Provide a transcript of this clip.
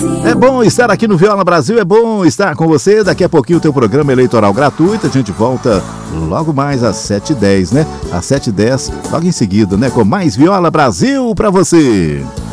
É bom estar aqui no Viola Brasil, é bom estar com você. Daqui a pouquinho o teu programa eleitoral gratuito. A gente volta logo mais às 7h10, né? Às 7h10, logo em seguida, né? Com mais Viola Brasil pra você.